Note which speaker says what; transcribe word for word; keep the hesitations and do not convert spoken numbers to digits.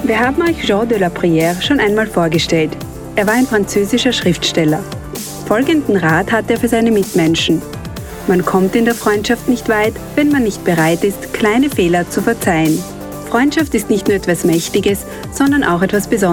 Speaker 1: Wir haben euch Jean de la Bruyère schon einmal vorgestellt. Er war ein französischer Schriftsteller. Folgenden Rat hat er für seine Mitmenschen: Man kommt in der Freundschaft nicht weit, wenn man nicht bereit ist, kleine Fehler zu verzeihen. Freundschaft ist nicht nur etwas Mächtiges, sondern auch etwas Besonderes.